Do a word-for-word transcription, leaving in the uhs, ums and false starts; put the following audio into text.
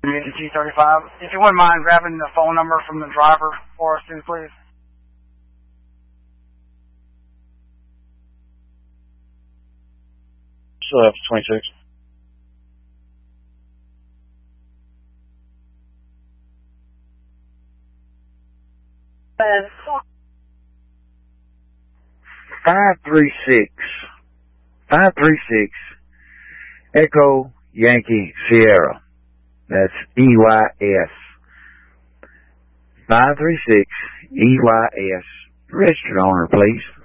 G thirty-five. If you wouldn't mind grabbing the phone number from the driver for us, too, please. Still have twenty-six. Five three six. Five three six. Echo Yankee Sierra. That's E Y S. Five three six E Y S. Registered owner, please.